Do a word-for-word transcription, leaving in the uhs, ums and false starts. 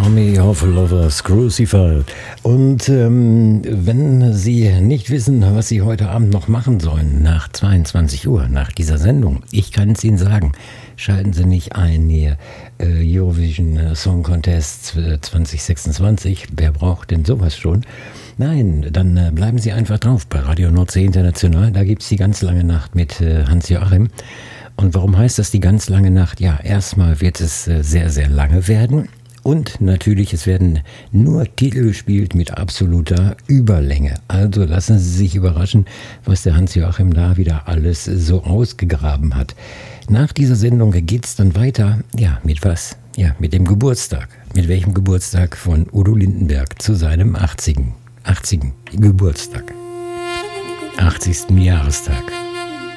Army of Lovers, Crucified. Und ähm, wenn Sie nicht wissen, was Sie heute Abend noch machen sollen, nach zweiundzwanzig Uhr, nach dieser Sendung, ich kann es Ihnen sagen, schalten Sie nicht ein hier, äh, Eurovision Song Contest zwanzig sechsundzwanzig, wer braucht denn sowas schon? Nein, dann äh, bleiben Sie einfach drauf bei Radio Nordsee International, da gibt es die ganz lange Nacht mit äh, Hans-Joachim. Und warum heißt das die ganz lange Nacht? Ja, erstmal wird es äh, sehr, sehr lange werden. Und natürlich, es werden nur Titel gespielt mit absoluter Überlänge. Also lassen Sie sich überraschen, was der Hans-Joachim da wieder alles so ausgegraben hat. Nach dieser Sendung geht es dann weiter, ja, mit was? Ja, mit dem Geburtstag. Mit welchem Geburtstag von Udo Lindenberg zu seinem achtzigen. achtzigen Geburtstag. achtzigsten Jahrestag.